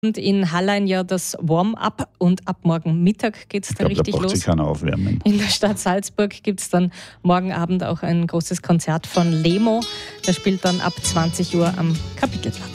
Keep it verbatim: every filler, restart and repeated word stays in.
Und in Hallein ja das Warm-up und ab morgen Mittag geht es dann Ich glaub, richtig da braucht los. sich keiner aufwärmen. In der Stadt Salzburg gibt es dann morgen Abend auch ein großes Konzert von Lemo. Der spielt dann ab zwanzig Uhr am Kapitelplatz.